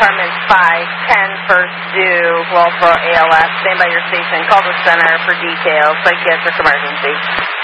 Department 510 First Due, Walsall ALS. Stand by your station. Call the center for details. Psychiatric emergency.